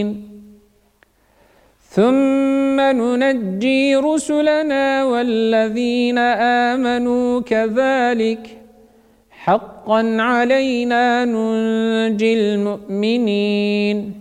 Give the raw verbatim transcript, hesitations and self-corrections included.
ثم ننجي رسلنا والذين آمنوا كذلك حقا علينا ننجي المؤمنين